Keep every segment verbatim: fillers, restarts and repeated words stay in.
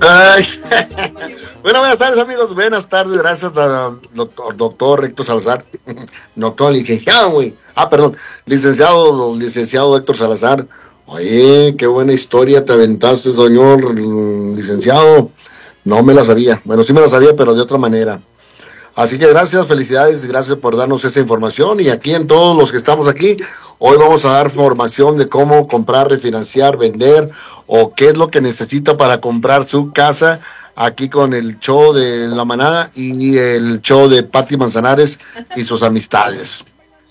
Ay, bueno, buenas tardes, amigos. Buenas tardes. Gracias al doctor, doctor Héctor Salazar. Doctor licenciado, güey. Ah, perdón. Licenciado, licenciado Héctor Salazar. Oye, qué buena historia te aventaste, señor licenciado. No me la sabía. Bueno, sí me la sabía, pero de otra manera. Así que gracias, felicidades, gracias por darnos esa información. Y aquí en todos los que estamos aquí, hoy vamos a dar formación de cómo comprar, refinanciar, vender o qué es lo que necesita para comprar su casa. Aquí con el show de La Manada y el show de Pati Manzanares y sus amistades.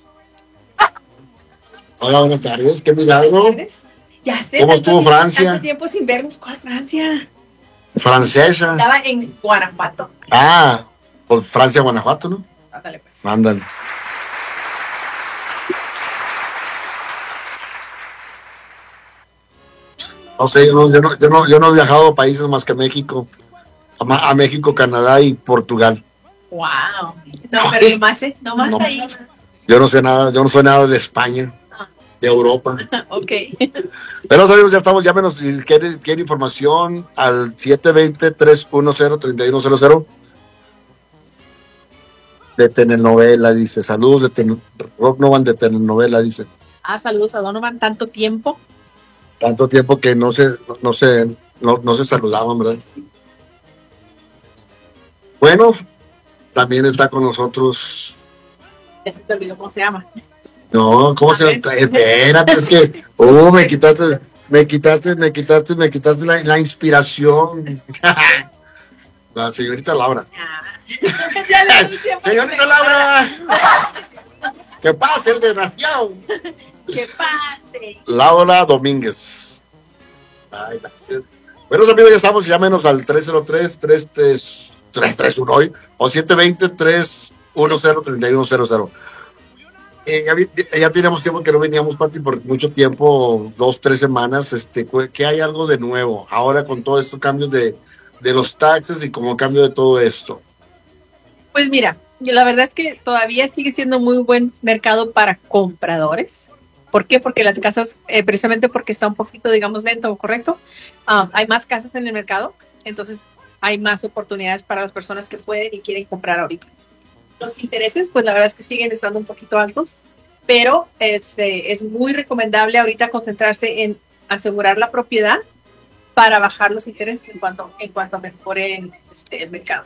Hola, buenas tardes, qué milagro. Ya sé. ¿Cómo estuvo tiempo, Francia? Tanto tiempo sin vernos. ¿Cuál Francia? Francesa. Estaba en Guanajuato. Ah, pues Francia, Guanajuato, ¿no? Ándale, pues. Ándale. No sé, yo no, yo no, yo no, yo no he viajado a países más que México, a, a México, Canadá y Portugal. Wow. No, pero nomás, ¿eh? Nomás No, ahí. yo no sé nada, yo no sé nada de España, de Europa. Ok. Pero amigos, ya estamos, llámenos si quieren, quieren información al siete dos cero, tres uno cero, tres uno cero cero. De telenovela, dice. Saludos de ten, Rock Novan de telenovela, dice. Ah, saludos a Donovan, tanto tiempo. Tanto tiempo que no se, no se, no, no se saludaban, ¿verdad? Bueno, también está con nosotros. Ya se te olvidó cómo se llama. No, ¿cómo se llama? Espérate, es que, uh, me quitaste, me quitaste, me quitaste, me quitaste la, la inspiración. La señorita Laura. Ah. Señorita Laura, que pase el desgraciado. Que pase. Laura Domínguez. Ay, gracias. Bueno, amigos, ya estamos, llámenos al tres cero tres, tres tres uno hoy o siete dos cero, tres uno cero, tres uno cero cero. Eh, ya, ya teníamos tiempo que no veníamos, Pati, por mucho tiempo, dos, tres semanas. Este, ¿qué hay algo de nuevo ahora con todos estos cambios de, de los taxes y como cambio de todo esto? Pues mira, la verdad es que todavía sigue siendo muy buen mercado para compradores. ¿Por qué? Porque las casas, eh, precisamente porque está un poquito, digamos, lento, ¿correcto? Um, hay más casas en el mercado, entonces hay más oportunidades para las personas que pueden y quieren comprar ahorita. Los intereses, pues la verdad es que siguen estando un poquito altos, pero es, eh, es muy recomendable ahorita concentrarse en asegurar la propiedad para bajar los intereses en cuanto, en cuanto mejore este, el mercado.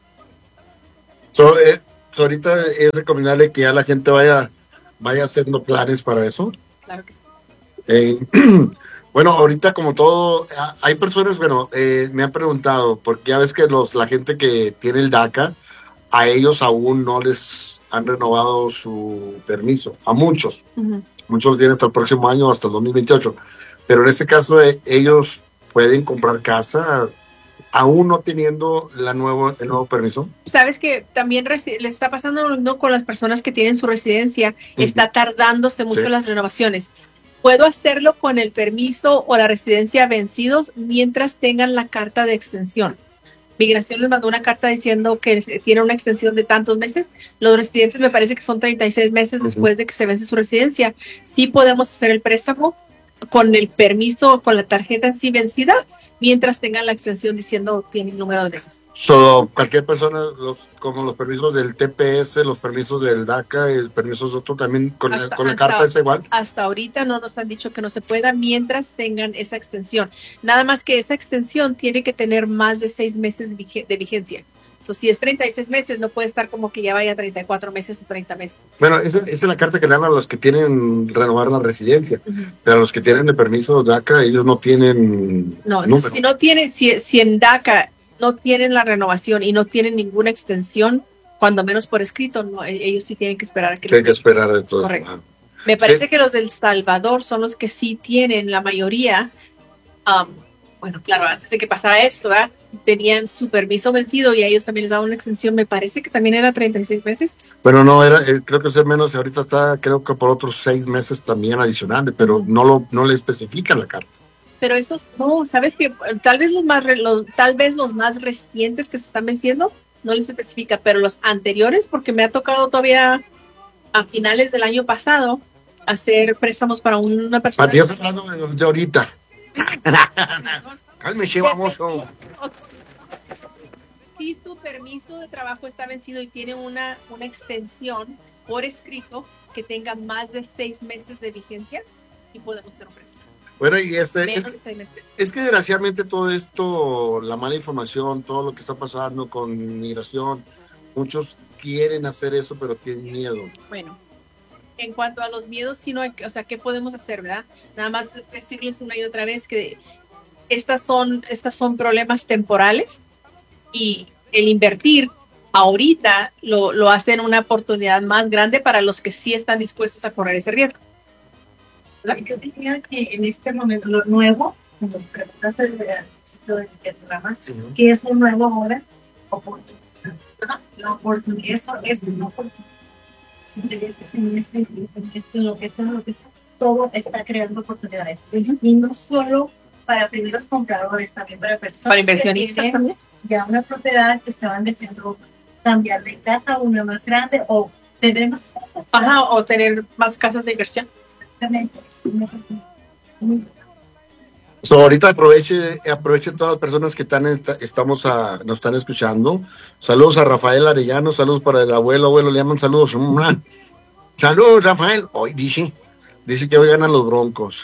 So, eh, so ahorita es recomendable que ya la gente vaya, vaya haciendo planes para eso. Claro que sí. Eh, bueno, ahorita como todo, hay personas, bueno, eh, me han preguntado, porque ya ves que los, la gente que tiene el DACA, a ellos aún no les han renovado su permiso, a muchos. Uh-huh. Muchos lo tienen hasta el próximo año, hasta el dos mil veintiocho. Pero en este caso, eh, ellos pueden comprar casa aún no teniendo la nuevo, el nuevo permiso. Sabes que también resi- le está pasando ¿no? con las personas que tienen su residencia, uh-huh. está tardándose mucho sí. las renovaciones. Puedo hacerlo con el permiso o la residencia vencidos mientras tengan la carta de extensión. Migración les mandó una carta diciendo que tiene una extensión de tantos meses. Los residentes me parece que son treinta y seis meses uh-huh. después de que se vence su residencia. Sí podemos hacer el préstamo con el permiso, con la tarjeta en sí vencida, mientras tengan la extensión diciendo tienen número de meses. So, cualquier persona, los, como los permisos del T P S, los permisos del DACA, el permisos otro también, con, hasta, el, con la hasta, carta es igual. Hasta ahorita no nos han dicho que no se pueda mientras tengan esa extensión. Nada más que esa extensión tiene que tener más de seis meses de vigencia. So, si es treinta y seis meses, no puede estar como que ya vaya treinta y cuatro meses o treinta meses. Bueno, esa, esa es la carta que le dan a los que tienen renovar la residencia, uh-huh. pero a los que tienen el permiso DACA, ellos no tienen No, entonces, si no tienen, si, si en DACA no tienen la renovación y no tienen ninguna extensión, cuando menos por escrito, no, ellos sí tienen que esperar a que tienen que esperar a todo. Correcto. Ah. Me parece sí. que los del Salvador son los que sí tienen la mayoría. Um, bueno, claro, antes de que pasara esto, ¿verdad? Tenían su permiso vencido y a ellos también les daban una extensión, me parece que también era treinta y seis meses. Bueno, no, era, eh, creo que es menos, ahorita está, creo que por otros seis meses también adicionales, pero uh-huh. no lo no le especifica la carta. Pero esos, no, ¿sabes qué? Tal vez los más, los, tal vez los más recientes que se están venciendo, no les especifica, pero los anteriores, porque me ha tocado todavía a finales del año pasado hacer préstamos para una persona. Matías hablando de ahorita. Cálmese, baboso. Si su permiso de trabajo está vencido y tiene una, una extensión por escrito que tenga más de seis meses de vigencia, sí podemos hacer un préstamo. Bueno, y este, Menos es, de seis meses. es que desgraciadamente todo esto, la mala información, todo lo que está pasando con migración, muchos quieren hacer eso, pero tienen miedo. Bueno, en cuanto a los miedos, sí no hay, o sea, ¿qué podemos hacer, verdad? Nada más decirles una y otra vez que estas son, estas son problemas temporales y el invertir ahorita lo, lo hacen una oportunidad más grande para los que sí están dispuestos a correr ese riesgo. Yo diría que en este momento lo nuevo, cuando preguntas del sitio del programa, uh-huh. ¿qué es lo nuevo ahora? Oportunidad. La oportunidad, eso es una oportunidad. Si te ves en ese, en este, lo que está, lo que está, todo está creando oportunidades. Uh-huh. Y no solo para primeros compradores, también para personas. Para inversionistas también. Ya una propiedad que estaban deseando cambiar de casa a una más grande o tener más casas. Ajá, o tener más casas de inversión. So, ahorita aproveche, aproveche todas las personas que están, estamos a, nos están escuchando. Saludos a Rafael Arellano, saludos para el abuelo, abuelo, le llaman saludos. Saludos, Rafael. Hoy dice, dice que hoy ganan los Broncos.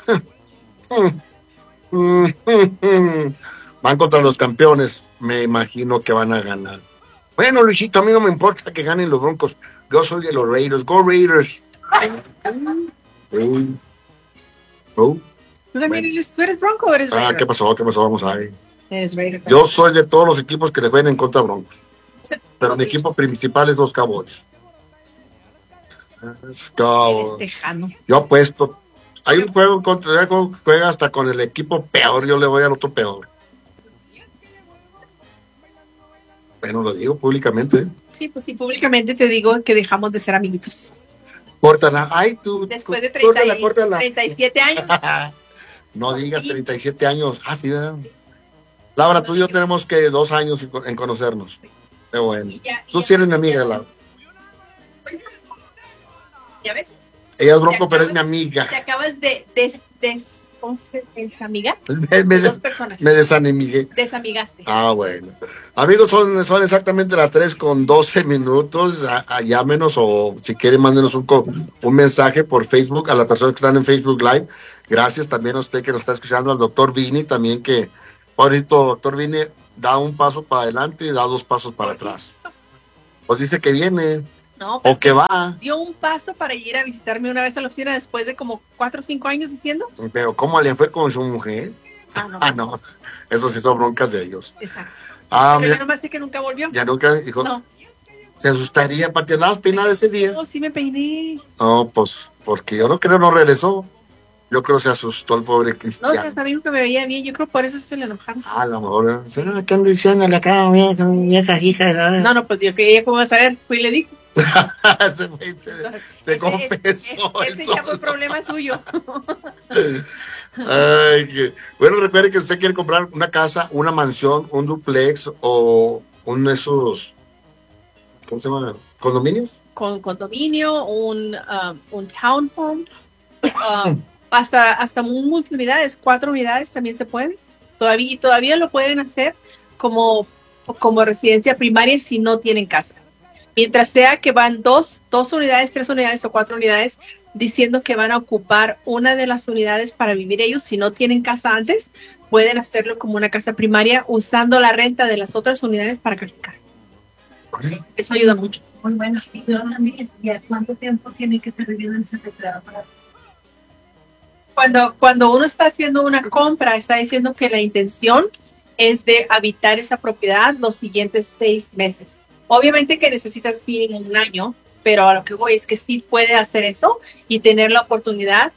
Van contra los campeones, me imagino que van a ganar. Bueno, Luisito, a mí no me importa que ganen los Broncos. Yo soy de los Raiders. Go Raiders. Uy. Oh. ¿Tú también bueno. eres, ¿tú eres Bronco o eres Raider? Ah, ¿qué pasó? ¿Qué pasó? Vamos ahí. Eres Raider. Yo soy de todos los equipos que le juegan en contra Broncos. Pero mi equipo principal es los Cowboys. Cowboys. Yo apuesto. Hay un juego contra juega hasta con el equipo peor. Yo le voy al otro peor. Bueno, lo digo públicamente. Sí, pues sí, públicamente te digo que dejamos de ser amiguitos. Córtala, ay tú. Después de treinta, córtala, córtala. treinta y siete años. No digas treinta y siete años. Ah, sí, ¿verdad? Laura, tú y yo tenemos que dos años en conocernos. Qué bueno. Ya, tú sí eres mi amiga, Laura. ¿Ya ves? Ella es Bronco, pero es mi amiga. Te acabas de des, des, ¿cómo se desamigar? Me, me, dos personas. Me desanimigué. Desamigaste. Ah, bueno. Amigos, son, son exactamente las tres con doce minutos. A, a, llámenos o si quieren, mándenos un, un mensaje por Facebook a las personas que están en Facebook Live. Gracias también a usted que nos está escuchando, al doctor Vini también, que ahorita doctor Vini da un paso para adelante y da dos pasos para atrás. Pues dice que viene. No, o que va. Dio un paso para ir a visitarme una vez a la oficina después de como cuatro o cinco años diciendo. Pero ¿cómo le fue con su mujer? Ah, no. Ah, no. Eso sí son broncas de ellos. Exacto. Ah, pero mira, yo nomás sé que nunca volvió. Ya nunca dijo. No. ¿Se asustaría? ¿Para ti andabas peinada ese día? No, sí me peiné. No, pues, porque yo no creo no regresó. Yo creo que se asustó el pobre Cristiano. No, o sea, sabía que me veía bien. Yo creo por eso se le enojaron. Ah, a lo mejor. ¿eh? ¿Qué andan diciendo? La cara vieja, vieja hija. ¿No? no, no, pues yo que ella cómo va a saber. Fui y le dije. se, se, se confesó. Ese ya fue problema suyo. Ay, que... Bueno, recuerde que usted quiere comprar una casa, una mansión, un duplex o un de esos, ¿cómo se llama? ¿Condominios? Con condominio, un, um, un townhome, um, hasta, hasta multiunidades, cuatro unidades también se puede. Todavía, y todavía lo pueden hacer como, como residencia primaria si no tienen casa. Mientras sea que van dos, dos unidades, tres unidades o cuatro unidades, diciendo que van a ocupar una de las unidades para vivir ellos, si no tienen casa antes, pueden hacerlo como una casa primaria usando la renta de las otras unidades para calificar. Sí, eso ayuda mucho. Muy bueno. Y yo también, ¿ya cuánto tiempo tiene que estar viviendo en ese declarado para...? Cuando, cuando uno está haciendo una compra, está diciendo que la intención es de habitar esa propiedad los siguientes seis meses. Obviamente que necesitas mínimo un año, pero a lo que voy es que sí puede hacer eso y tener la oportunidad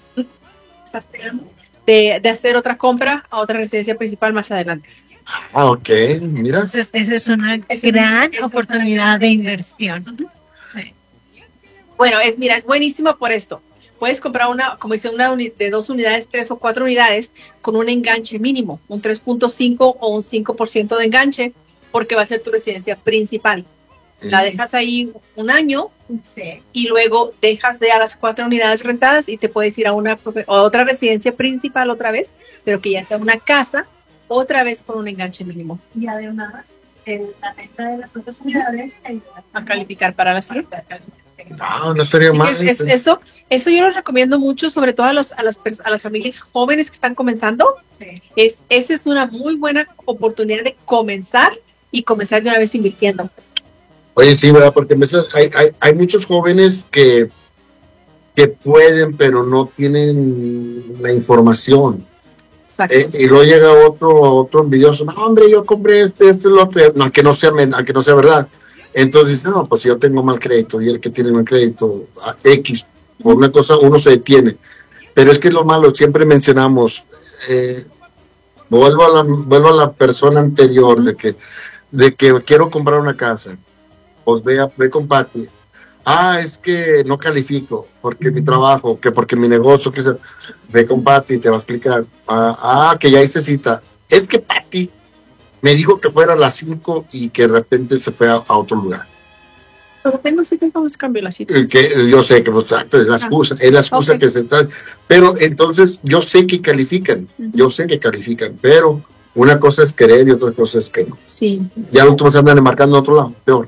de, de hacer otra compra a otra residencia principal más adelante. Ah, ok, mira. Entonces, esa es una es gran es oportunidad de inversión. Uh-huh. Sí. Bueno, es, mira, es buenísimo por esto. Puedes comprar una, como dice, una uni- de dos unidades, tres o cuatro unidades con un enganche mínimo, un tres punto cinco o un cinco por ciento de enganche, porque va a ser tu residencia principal. Mm. La dejas ahí un año sí. y luego dejas de a las cuatro unidades rentadas y te puedes ir a una a otra residencia principal otra vez, pero que ya sea una casa otra vez con un enganche mínimo. Y además, eh, la renta de las otras unidades te ayuda a calificar para la siguiente. No, no estaría mal. Es, es, eso, eso yo lo recomiendo mucho, sobre todo a, los, a, las, a las familias jóvenes que están comenzando. Sí. Es, esa es una muy buena oportunidad de comenzar y comenzar de una vez invirtiendo. Oye, sí, ¿verdad? Porque hay, hay, hay muchos jóvenes que, que pueden, pero no tienen la información. Exacto. Eh, y luego llega otro, otro envidioso. No, hombre, yo compré este, este, el otro. No, aunque no sea, aunque no sea verdad. Entonces, no, pues si yo tengo mal crédito y el que tiene mal crédito, X, por una cosa, uno se detiene. Pero es que es lo malo, siempre mencionamos, eh, vuelvo, a la, vuelvo a la persona anterior, de que, de que quiero comprar una casa, pues ve, a, ve con Pati. Ah, es que no califico, porque mi trabajo, que porque mi negocio, que se, ve con Pati, te va a explicar. Ah, ah, que ya hice cita. Es que Pati me dijo que fuera a las cinco y que de repente se fue a, a otro lugar. Pero tengo cita, vamos a cambiar la cita. Que, yo sé que exacto, es la excusa, es la excusa okay. que se está. Pero entonces yo sé que califican, uh-huh. yo sé que califican, pero una cosa es querer y otra cosa es que no. Sí. Ya los últimos andan marcando en otro lado, peor.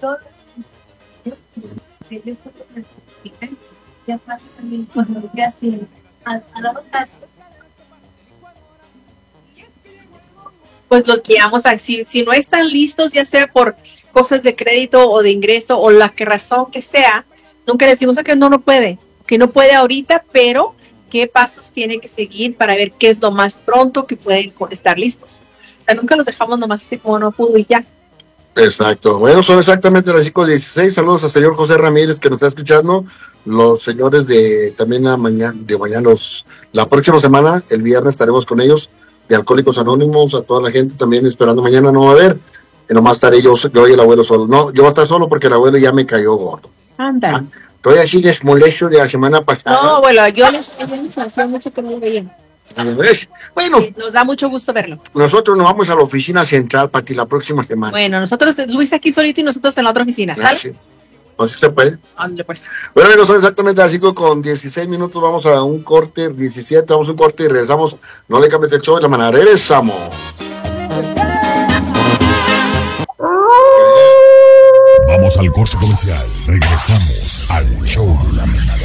Sí, yo creo que ya también cuando ya sí, a dado caso. Pues los guiamos a, si, si no están listos, ya sea por cosas de crédito o de ingreso o la que razón que sea, nunca les decimos que no, no puede, que no puede ahorita, pero qué pasos tiene que seguir para ver qué es lo más pronto que pueden estar listos. O sea, nunca los dejamos nomás así como no pudo y ya. Exacto. Bueno, son exactamente las cinco dieciséis. Saludos al señor José Ramírez que nos está escuchando. Los señores de también la mañana, de mañana, los, la próxima semana, el viernes estaremos con ellos, de Alcohólicos Anónimos, a toda la gente también esperando. Mañana no va a haber, y nomás estaré yo, yo y el abuelo solo. No, yo voy a estar solo porque el abuelo ya me cayó gordo. Anda. Ah, todavía sigues molesto de la semana pasada. No, abuelo, yo les hacía mucho que no lo veía. Bueno, sí, nos da mucho gusto verlo. Nosotros nos vamos a la oficina central para ti la próxima semana. Bueno, nosotros, Luis aquí solito y nosotros en la otra oficina, ¿sabes? Sí. No sé si se puede. Ándale, pues. Bueno, amigos, son exactamente las cinco con dieciséis minutos. Vamos a un corte, diecisiete, vamos a un corte y regresamos. No le cambies el show de la manera. Regresamos. Vamos al corte comercial. Regresamos al show de la manada.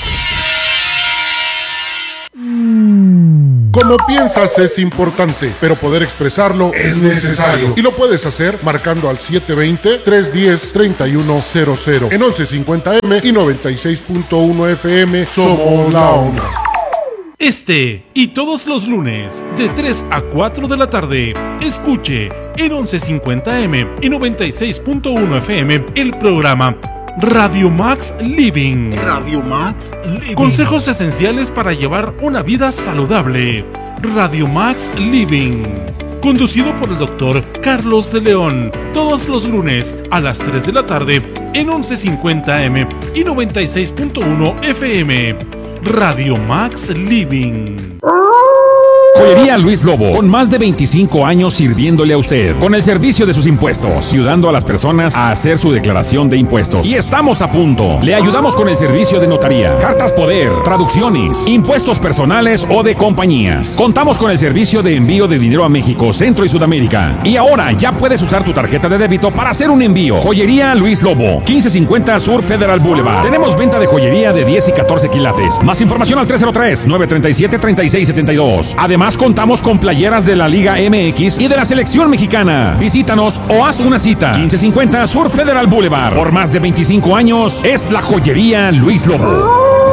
Como piensas es importante, pero poder expresarlo es necesario. Y lo puedes hacer marcando al siete dos cero, tres uno cero, tres uno cero cero. En once cincuenta eme y noventa y seis punto uno efe eme somos la onda. Este y todos los lunes de tres a cuatro de la tarde, escuche en once cincuenta eme y noventa y seis punto uno efe eme el programa Radio Max Living. Radio Max Living. Consejos esenciales para llevar una vida saludable. Radio Max Living. Conducido por el doctor Carlos de León. Todos los lunes a las tres de la tarde en once cincuenta eme y noventa y seis punto uno efe eme. Radio Max Living. Joyería Luis Lobo, con más de veinticinco años sirviéndole a usted, con el servicio de sus impuestos, ayudando a las personas a hacer su declaración de impuestos. Y estamos a punto. Le ayudamos con el servicio de notaría, cartas poder, traducciones, impuestos personales o de compañías. Contamos con el servicio de envío de dinero a México, Centro y Sudamérica. Y ahora ya puedes usar tu tarjeta de débito para hacer un envío. Joyería Luis Lobo, quince cincuenta Sur Federal Boulevard. Tenemos venta de joyería de diez y catorce quilates. Más información al tres cero tres, nueve tres siete, tres seis siete dos. Además, contamos con playeras de la Liga eme equis y de la Selección Mexicana. Visítanos o haz una cita. quince cincuenta Sur Federal Boulevard. Por más de veinticinco años es la Joyería Luis Lobo.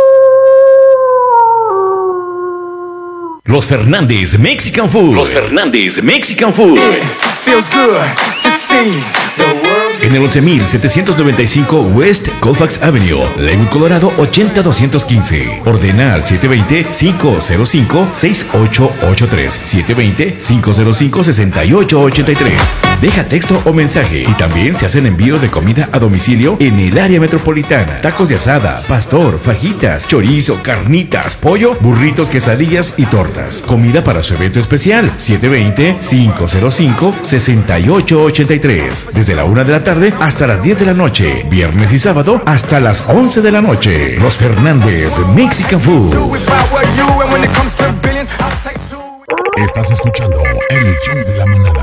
Los Fernández Mexican Food. Los Fernández Mexican Food. It feels good to see the world. En el once mil setecientos noventa y cinco West Colfax Avenue, Lakewood, Colorado ochenta doscientos quince. Ordena al siete dos cero, cinco cero cinco, seis ocho ocho tres. siete dos cero, cinco cero cinco, seis ocho ocho tres. Deja texto o mensaje y también se hacen envíos de comida a domicilio en el área metropolitana. Tacos de asada, pastor, fajitas, chorizo, carnitas, pollo, burritos, quesadillas y tortas. Comida para su evento especial. siete dos cero, cinco cero cinco, seis ocho ocho tres. Desde la una de la tarde hasta las diez de la noche. Viernes y sábado hasta las once de la noche. Los Fernández Mexican Food. Estás escuchando el show de la manada.